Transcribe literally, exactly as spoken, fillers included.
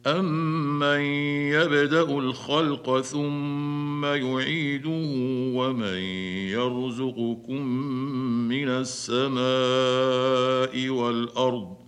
أمن يبدأ الخلق ثم يعيده ومن يرزقكم من السماء والأرض